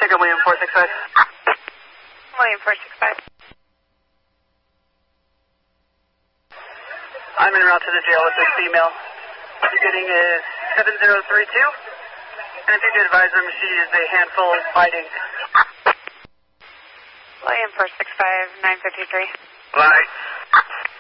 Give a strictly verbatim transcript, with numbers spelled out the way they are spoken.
Pick up William four six five. William four six five. I'm en route to the jail with this female. Beginning is seven zero three two. And if you could advise them, she is a handful of fighting. William four six five, nine fifty-three. Right.